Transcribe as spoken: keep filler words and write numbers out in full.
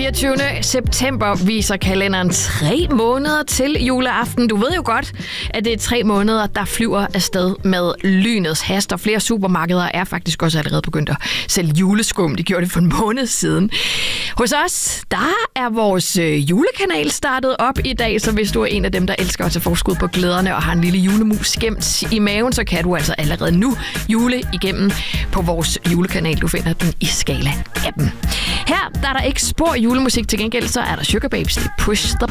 fireogtyvende september viser kalenderen tre måneder til juleaften. Du ved jo godt, at det er tre måneder, der flyver afsted med lynets hast, og flere supermarkeder er faktisk også allerede begyndt at sælge juleskum. De gjorde det for en måned siden. Hos os, der er vores julekanal startet op i dag, så hvis du er en af dem, der elsker at tage forskud på glæderne og har en lille julemus gemt i maven, så kan du altså allerede nu jule igennem på vores julekanal. Du finder den i Skala-appen. Her der er der ikke spor julemusik, til gengæld så er der Sugababes, det Push the